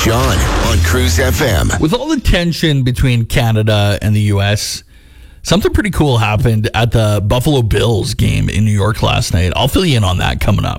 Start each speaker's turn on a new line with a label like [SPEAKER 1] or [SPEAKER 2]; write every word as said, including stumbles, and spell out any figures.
[SPEAKER 1] John on Cruise F M.
[SPEAKER 2] With all the tension between Canada and the U S, something pretty cool happened at the Buffalo Bills game in New York last night. I'll fill you in on that coming up.